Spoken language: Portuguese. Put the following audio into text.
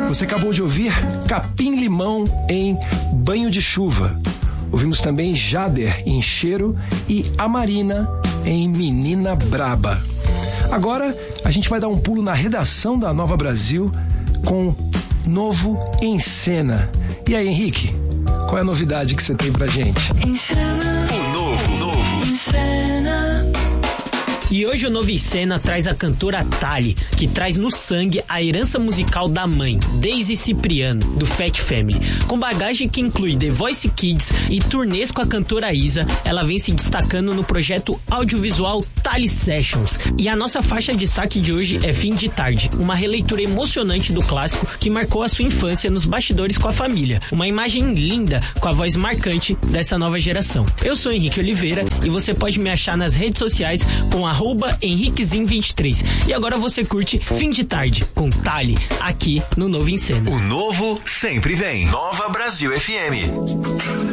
Você acabou de ouvir Capim Limão em Banho de Chuva. Ouvimos também Jader em Cheiro e a Marina em Menina Braba. Agora a gente vai dar um pulo na redação da Nova Brasil com Novo em Cena. E aí, Henrique, qual é a novidade que você tem pra gente? O novo em cena. E hoje o Novo em Cena traz a cantora Thaly, que traz no sangue a herança musical da mãe, Daisy Cipriano, do Fat Family. Com bagagem que inclui The Voice Kids e turnês com a cantora Isa, ela vem se destacando no projeto audiovisual Thaly Sessions. E a nossa faixa de destaque de hoje é Fim de Tarde, uma releitura emocionante do clássico que marcou a sua infância nos bastidores com a família. Uma imagem linda com a voz marcante dessa nova geração. Eu sou Henrique Oliveira e você pode me achar nas redes sociais com @HenriqueZin23. E agora você curte Fim de Tarde com Thaly aqui no Novo em Cena. O novo sempre vem. Nova Brasil FM.